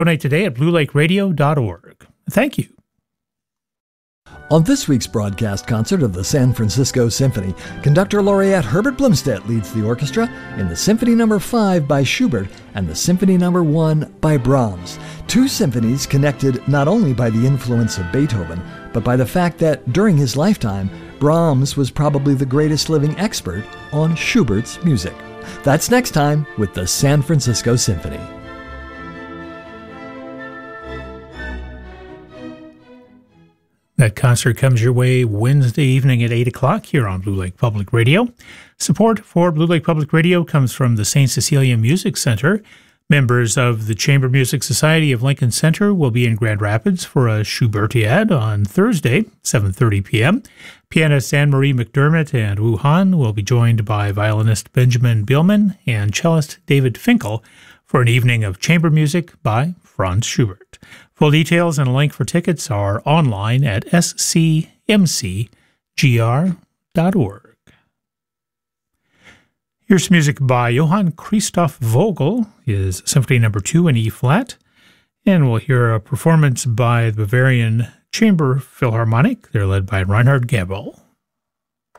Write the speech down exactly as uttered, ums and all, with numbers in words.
Donate today at blue lake radio dot org. Thank you. On this week's broadcast concert of the San Francisco Symphony, conductor laureate Herbert Blumstedt leads the orchestra in the Symphony Number five by Schubert and the Symphony Number one by Brahms. Two symphonies connected not only by the influence of Beethoven, but by the fact that during his lifetime, Brahms was probably the greatest living expert on Schubert's music. That's next time with the San Francisco Symphony. That concert comes your way Wednesday evening at eight o'clock here on Blue Lake Public Radio. Support for Blue Lake Public Radio comes from the Saint Cecilia Music Center. Members of the Chamber Music Society of Lincoln Center will be in Grand Rapids for a Schubertiad on Thursday, seven thirty p.m. Pianist Anne-Marie McDermott and Wuhan will be joined by violinist Benjamin Bielman and cellist David Finkel for an evening of chamber music by Franz Schubert. Full details and a link for tickets are online at s c m c g r dot org. Here's music by Johann Christoph Vogel, his Symphony Number two in E-flat, and we'll hear a performance by the Bavarian Chamber Philharmonic. They're led by Reinhard Gebel.